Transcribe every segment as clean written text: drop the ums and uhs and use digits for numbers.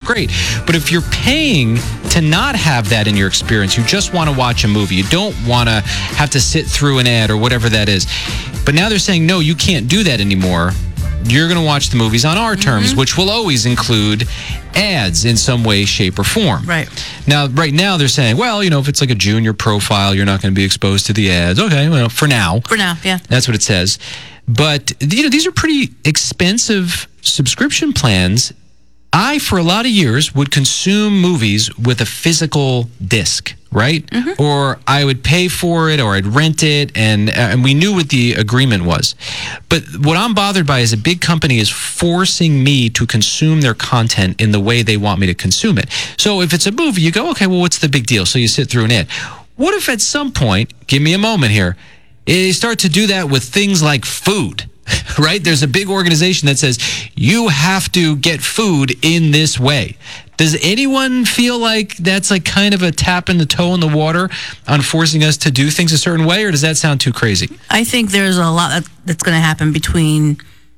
great. But if you're paying to not have that in your experience, you just want to watch a movie, you don't want to have to sit through an ad or whatever that is. But now they're saying, no, you can't do that anymore. You're going to watch the movies on our terms, which will always include ads in some way, shape, or form. Right. Now, right now, they're saying, well, if it's like a junior profile, you're not going to be exposed to the ads. Okay, well, for now. For now, yeah. That's what it says. But, these are pretty expensive subscription plans. I, for a lot of years, would consume movies with a physical disc, right? Or I would pay for it, or I'd rent it, and we knew what the agreement was. But what I'm bothered by is a big company is forcing me to consume their content in the way they want me to consume it. So if it's a movie, you go, okay, well, what's the big deal? So you sit through an ad. What if at some point, give me a moment here, they start to do that with things like food? Right? There's a big organization that says you have to get food in this way. Does anyone feel like that's like kind of a tap in the toe in the water on forcing us to do things a certain way, or does that sound too crazy? I think there's a lot that's going to happen between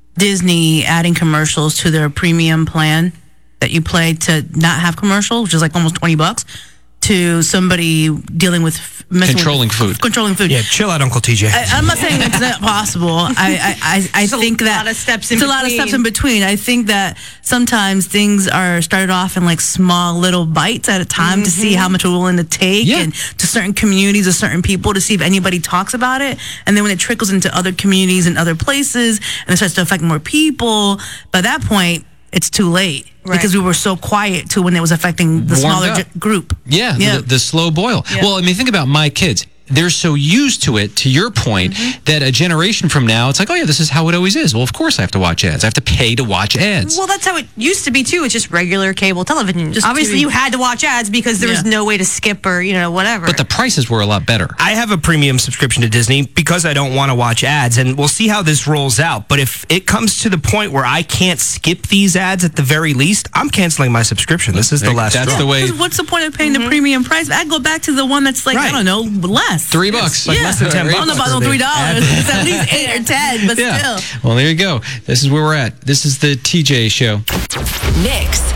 Disney adding commercials to their premium plan that you play to not have commercials, which is like almost $20, to somebody dealing with controlling food. Controlling food. Yeah, chill out, Uncle TJ. I'm not saying it's not possible. I think that it's a lot of steps in between. I think that sometimes things are started off in like small little bites at a time to see how much we're willing to take, and to certain communities or certain people to see if anybody talks about it. And then when it trickles into other communities and other places and it starts to affect more people, by that point, it's too late. Right. Because we were so quiet to when it was affecting the smaller group. Yeah. The slow boil. Yeah. Well, I mean, think about my kids. They're so used to it, to your point, that a generation from now, it's like, oh, yeah, this is how it always is. Well, of course I have to watch ads. I have to pay to watch ads. Well, that's how it used to be, too. It's just regular cable television. Obviously, you had to watch ads because there was no way to skip or, whatever. But the prices were a lot better. I have a premium subscription to Disney because I don't want to watch ads, and we'll see how this rolls out. But if it comes to the point where I can't skip these ads at the very least, I'm canceling my subscription. This is the last straw. That's the way. What's the point of paying the premium price? I'd go back to the one that's like, I don't know, less. $3. Like less than $10. I don't know about no $3. It's at least 8 or 10, but still. Well, there you go. This is where we're at. This is the TJ Show. Mix